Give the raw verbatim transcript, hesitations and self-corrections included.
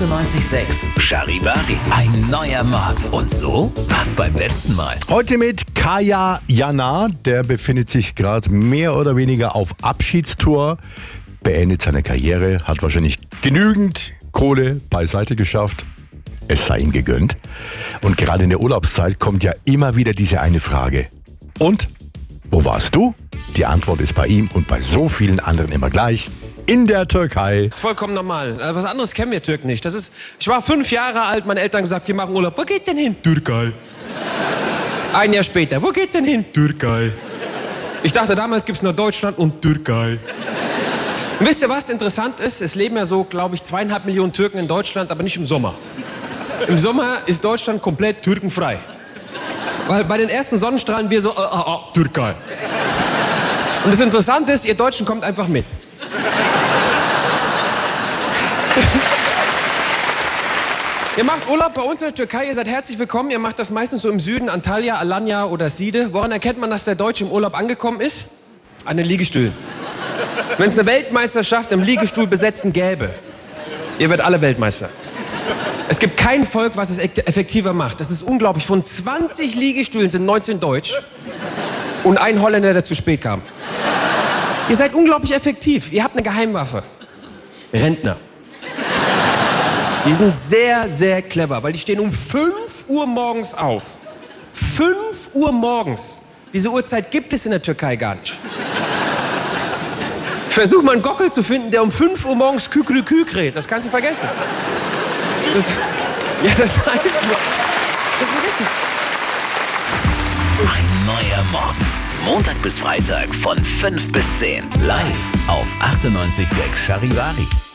achtundneunzig Komma sechs Charivari. Ein neuer Morgen. Und so war's beim letzten Mal. Heute mit Kaya Jana. Der befindet sich gerade mehr oder weniger auf Abschiedstour. Beendet seine Karriere, hat wahrscheinlich genügend Kohle beiseite geschafft. Es sei ihm gegönnt. Und gerade in der Urlaubszeit kommt ja immer wieder diese eine Frage. Und, wo warst du? Die Antwort ist bei ihm und bei so vielen anderen immer gleich. In der Türkei. Das ist vollkommen normal. Was anderes kennen wir Türken nicht. Das ist, ich war fünf Jahre alt, meine Eltern gesagt, wir machen Urlaub. Wo geht denn hin? Türkei. Ein Jahr später, wo geht denn hin? Türkei. Ich dachte, damals gibt's nur Deutschland und Türkei. Und wisst ihr, was interessant ist? Es leben ja so, glaube ich, zweieinhalb Millionen Türken in Deutschland, aber nicht im Sommer. Im Sommer ist Deutschland komplett türkenfrei. Weil bei den ersten Sonnenstrahlen wir so, äh, äh, äh, Türkei. Und das Interessante ist, ihr Deutschen kommt einfach mit. Ihr macht Urlaub bei uns in der Türkei, ihr seid herzlich willkommen. Ihr macht das meistens so im Süden, Antalya, Alanya oder Side. Woran erkennt man, dass der Deutsche im Urlaub angekommen ist? An den Liegestühlen. Wenn es eine Weltmeisterschaft im Liegestuhl besetzen gäbe, ihr werdet alle Weltmeister. Es gibt kein Volk, was es effektiver macht. Das ist unglaublich. Von zwanzig Liegestühlen sind neunzehn deutsch und ein Holländer, der zu spät kam. Ihr seid unglaublich effektiv. Ihr habt eine Geheimwaffe. Rentner. Die sind sehr, sehr clever, weil die stehen um fünf Uhr morgens auf. fünf Uhr morgens. Diese Uhrzeit gibt es in der Türkei gar nicht. Versuch mal einen Gockel zu finden, der um fünf Uhr morgens Kükrükü kräht. Das kannst du vergessen. Das, ja, das heißt... Ein neuer Morgen. Montag bis Freitag von fünf bis zehn. Live auf achtundneunzig Komma sechs Charivari.